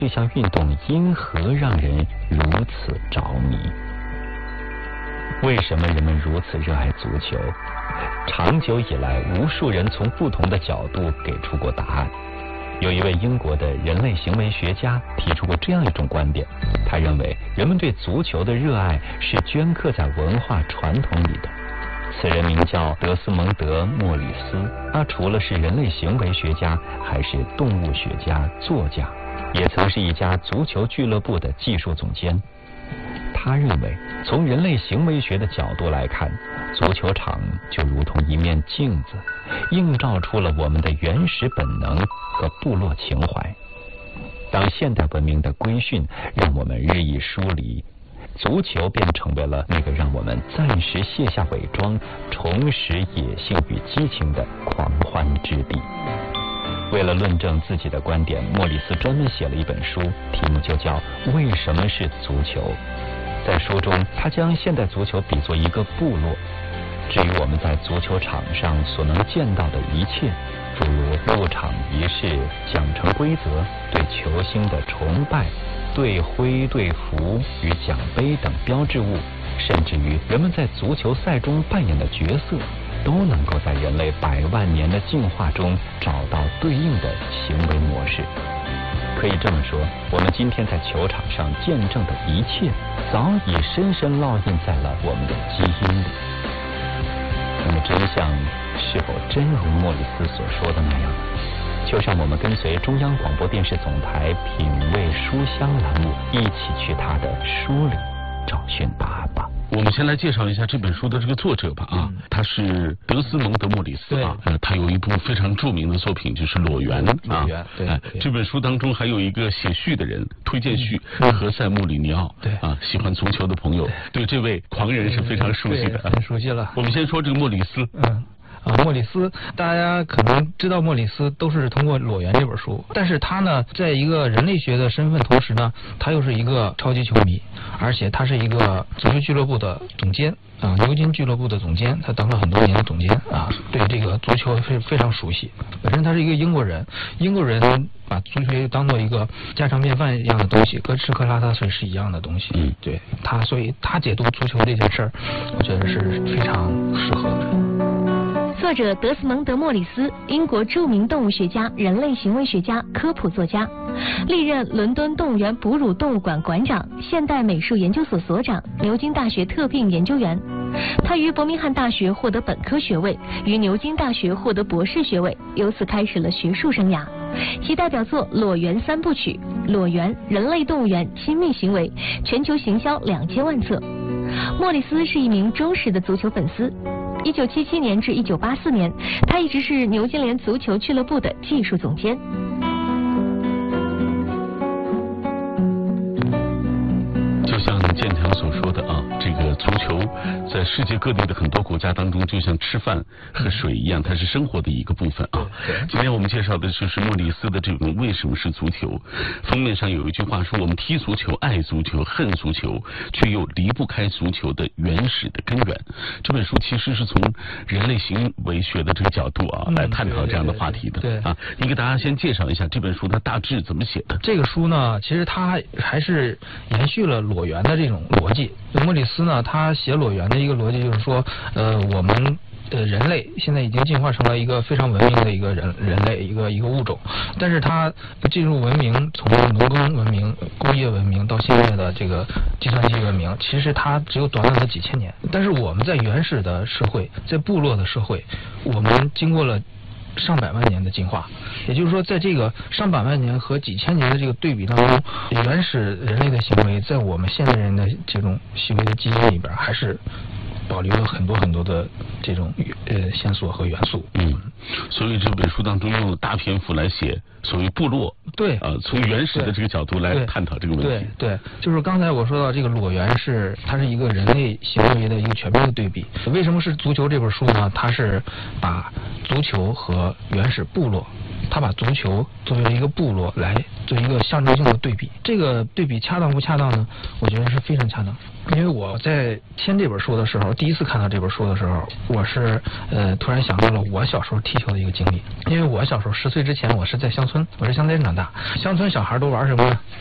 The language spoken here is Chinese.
这项运动因何让人如此着迷？为什么人们如此热爱足球？长久以来，无数人从不同的角度给出过答案。有一位英国的人类行为学家提出过这样一种观点，他认为人们对足球的热爱是镌刻在文化传统里的。此人名叫德斯蒙德·莫里斯，他除了是人类行为学家，还是动物学家、作家，也曾是一家足球俱乐部的技术总监。他认为，从人类行为学的角度来看，足球场就如同一面镜子，映照出了我们的原始本能和部落情怀。当现代文明的规训让我们日益疏离，足球便成为了那个让我们暂时卸下伪装，重拾野性与激情的狂欢之地。为了论证自己的观点，莫里斯专门写了一本书，题目就叫《为什么是足球》。在书中，他将现代足球比作一个部落。至于我们在足球场上所能见到的一切，诸如入场仪式、奖惩规则、对球星的崇拜、队徽、队服与奖杯等标志物，甚至于人们在足球赛中扮演的角色，都能够在人类100万年的进化中找到对应的行为模式。可以这么说，我们今天在球场上见证的一切，早已深深烙印在了我们的基因里。那么真相是否真如莫里斯所说的那样？就让我们跟随中央广播电视总台品味书香栏目，一起去他的书里找寻答案吧。 我们先来介绍一下这本书的这个作者吧啊，他是德斯蒙德·莫里斯啊，他有一部非常著名的作品就是《裸猿》啊， 对， 这本书当中还有一个写序的人，推荐序何塞·穆里尼奥， 对啊，喜欢足球的朋友对这位狂人是非常熟悉的， 很熟悉了。 我们先说这个莫里斯， 莫里斯，大家可能知道莫里斯都是通过《裸猿》这本书，但是他呢，在一个人类学的身份同时呢，他又是一个超级球迷，而且他是一个足球俱乐部的总监啊，牛津俱乐部的总监，他当了很多年的总监啊，对这个足球非常熟悉。本身他是一个英国人，英国人把足球当做一个家常便饭一样的东西，跟吃喝拉撒睡是一样的东西。对他，所以他解读足球这件事儿，我觉得是非常适合的。 作者德斯蒙德·莫里斯，英国著名动物学家、人类行为学家、科普作家，历任伦敦动物园哺乳动物馆馆长、现代美术研究所所长、牛津大学特聘研究员。他于伯明翰大学获得本科学位，于牛津大学获得博士学位，由此开始了学术生涯。其代表作《裸猿三部曲》《裸猿》《人类动物园亲密行为》全球行销2000万册。莫里斯是一名忠实的足球粉丝。1977年至1984年，他一直是牛津联足球俱乐部的技术总监。 就像建强所说的啊，这个足球在世界各地的很多国家当中，就像吃饭和水一样，它是生活的一个部分啊。今天我们介绍的就是莫里斯的这种为什么是足球。封面上有一句话说：我们踢足球、爱足球、恨足球，却又离不开足球的原始的根源。这本书其实是从人类行为学的这个角度啊，来探讨这样的话题的。 对啊，你给大家先介绍一下这本书它大致怎么写的。 这个书呢，其实它还是延续了裸猿的这种逻辑。莫里斯呢，他写裸猿的一个逻辑就是说，我们人类现在已经进化成了一个非常文明的一个人类一个物种，但是它进入文明，从农耕文明、工业文明到现在的这个计算机文明，其实它只有短短的几千年。但是我们在原始的社会，在部落的社会，我们经过了上百万年的进化，也就是说，在这个上百万年和几千年的这个对比当中，原始人类的行为在我们现代人的这种行为的基因里边，还是保留了很多的这种线索和元素。 所以这本书当中用了大篇幅来写所谓部落， 对， 从原始的这个角度来探讨这个问题。 对，就是刚才我说到这个裸猿它是一个人类行为的一个全面的对比。为什么是足球这本书呢？它是把足球和原始部落他把足球作为一个部落来做一个象征性的对比。这个对比恰当不恰当呢？我觉得是非常恰当。因为我在签这本书的时候，第一次看到这本书的时候，我是突然想到了我小时候踢球的一个经历。因为我小时候10岁之前，我是在乡村，我是乡村长大。乡村小孩都玩什么呢？